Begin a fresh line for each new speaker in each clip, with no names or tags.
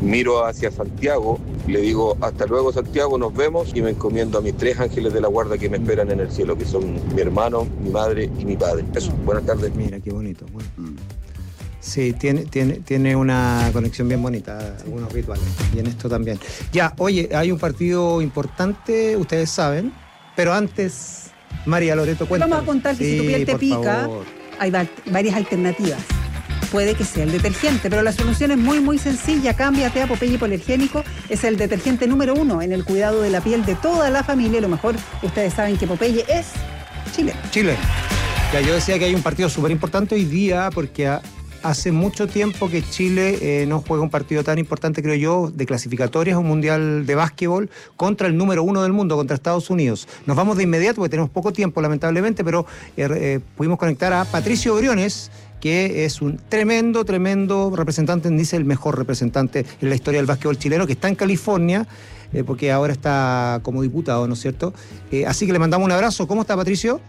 miro hacia Santiago, le digo hasta luego Santiago, nos vemos, y me encomiendo a mis 3 ángeles de la guarda que me esperan en el cielo, que son mi hermano, mi madre y mi padre. Eso, buenas tardes.
Mira, qué bonito. Sí, tiene una conexión bien bonita, algunos rituales, y en esto también. Ya, oye, hay un partido importante, ustedes saben, pero antes, María Loreto, cuéntanos.
Vamos a contar que si tu piel te pica, hay varias alternativas. Puede que sea el detergente, pero la solución es muy, muy sencilla. Cámbiate a Popeye Hipoalergénico. Es el detergente número 1 en el cuidado de la piel de toda la familia. Lo mejor, ustedes saben que Popeye es Chile.
Chile. Ya, yo decía que hay un partido súper importante hoy día, porque hace mucho tiempo que Chile no juega un partido tan importante, creo yo, de clasificatorias a un mundial de básquetbol contra el número 1 del mundo, contra Estados Unidos. Nos vamos de inmediato porque tenemos poco tiempo, lamentablemente, pero pudimos conectar a Patricio Briones, que es un tremendo representante, dice el mejor representante en la historia del básquetbol chileno, que está en California, porque ahora está como diputado, ¿no es cierto? Así que le mandamos un abrazo. ¿Cómo está, Patricio?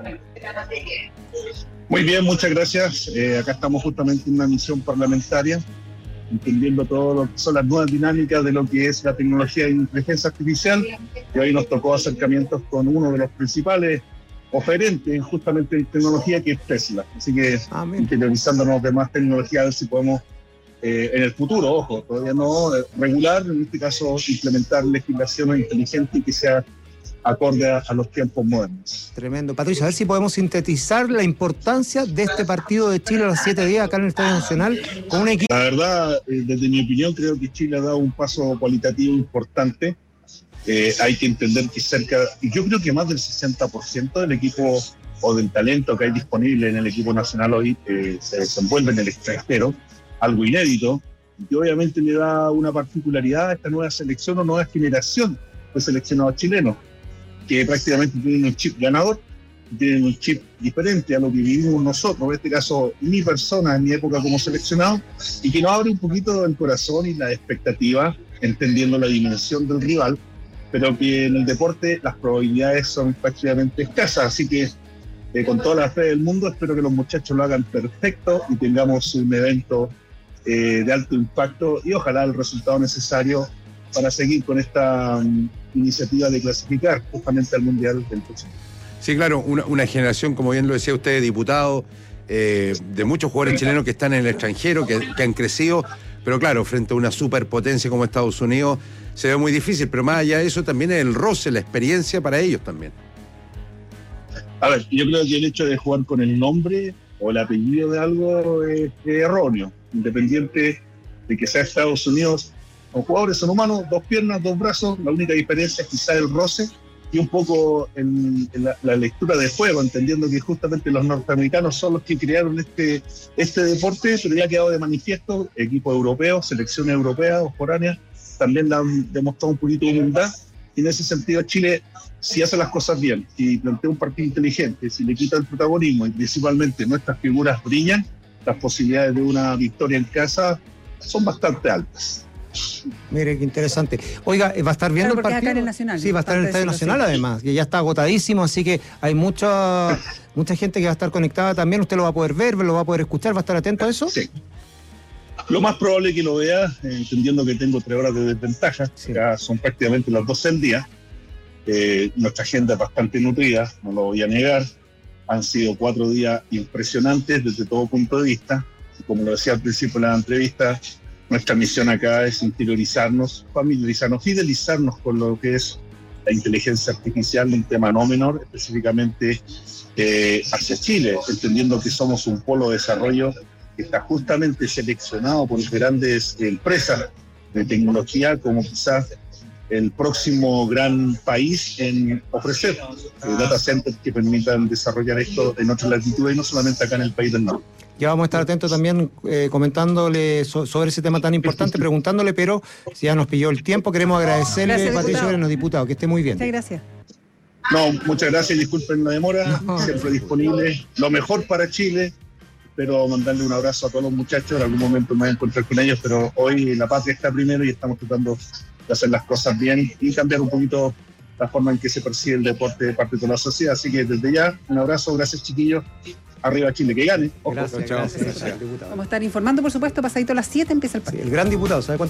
Muy bien, muchas gracias. Acá estamos justamente en una misión parlamentaria, entendiendo todo lo que son las nuevas dinámicas de lo que es la tecnología de inteligencia artificial, y hoy nos tocó acercamientos con uno de los principales oferentes justamente en tecnología, que es Tesla. Así que interiorizándonos de más tecnología, a ver si podemos en el futuro, ojo, todavía no regular, en este caso implementar legislación inteligente y que sea acorde a los tiempos modernos.
Tremendo. Patricio, a ver si podemos sintetizar la importancia de este partido de Chile a las 7 días acá en el Estadio Nacional con un equipo.
La verdad, desde mi opinión, creo que Chile ha dado un paso cualitativo importante. Hay que entender que yo creo que más del 60% del equipo o del talento que hay disponible en el equipo nacional hoy se desenvuelve en el extranjero, algo inédito, y que obviamente le da una particularidad a esta nueva selección o nueva generación de seleccionados chilenos, que prácticamente tienen un chip ganador, tienen un chip diferente a lo que vivimos nosotros, en este caso mi persona en mi época como seleccionado, y que nos abre un poquito el corazón y la expectativa, entendiendo la dimensión del rival, pero que en el deporte las probabilidades son prácticamente escasas, así que con toda la fe del mundo espero que los muchachos lo hagan perfecto y tengamos un evento de alto impacto y ojalá el resultado necesario para seguir con esta iniciativa de clasificar justamente al Mundial del próximo.
Sí, claro, una generación, como bien lo decía usted, diputado, de muchos jugadores chilenos que están en el extranjero, que han crecido, pero claro, frente a una superpotencia como Estados Unidos se ve muy difícil, pero más allá de eso también es el roce, la experiencia para ellos también.
A ver, yo creo que el hecho de jugar con el nombre o el apellido de algo es erróneo, independiente de que sea Estados Unidos. Los jugadores son humanos, 2 piernas, 2 brazos, la única diferencia es quizá el roce y un poco en la lectura de juego, entendiendo que justamente los norteamericanos son los que crearon este deporte, pero ya ha quedado de manifiesto, equipos europeos, selecciones europeas o foráneas, también le han demostrado un poquito de humildad, y en ese sentido Chile, si hace las cosas bien, si plantea un partido inteligente, si le quita el protagonismo y principalmente nuestras figuras brillan, las posibilidades de una victoria en casa son bastante altas.
Mire, qué interesante. Oiga, ¿va a estar viendo el partido?
Acá en el Nacional.
Sí, va a estar en el Estadio Nacional además, que ya está agotadísimo, así que hay mucha gente que va a estar conectada también. ¿Usted lo va a poder ver, lo va a poder escuchar, va a estar atento a eso?
Sí. Lo más probable es que lo vea, entendiendo que tengo 3 horas de desventaja, sí. Ya son prácticamente las 12 del día. Nuestra agenda es bastante nutrida, no lo voy a negar. Han sido 4 días impresionantes desde todo punto de vista. Como lo decía al principio de la entrevista, nuestra misión acá es interiorizarnos, familiarizarnos, fidelizarnos con lo que es la inteligencia artificial, un tema no menor, específicamente hacia Chile, entendiendo que somos un polo de desarrollo que está justamente seleccionado por grandes empresas de tecnología como quizás el próximo gran país en ofrecer data centers que permitan desarrollar esto en otras latitudes y no solamente acá en el país del norte.
Ya vamos a estar atentos también comentándole sobre ese tema tan importante, preguntándole, pero si ya nos pilló el tiempo, queremos agradecerle, gracias, Patricio Briones, diputado, que esté muy bien.
Muchas gracias.
No, muchas gracias, disculpen la demora, siempre disponible, lo mejor para Chile. Espero mandarle un abrazo a todos los muchachos, en algún momento me voy a encontrar con ellos, pero hoy la patria está primero y estamos tratando de hacer las cosas bien y cambiar un poquito la forma en que se percibe el deporte de parte de toda la sociedad. Así que desde ya, un abrazo, gracias chiquillos, arriba Chile, que gane.
Ojo. Gracias.
Vamos a estar informando, por supuesto, pasadito a las 7 empieza el partido.
Sí, el gran diputado, ¿sabe cuánto?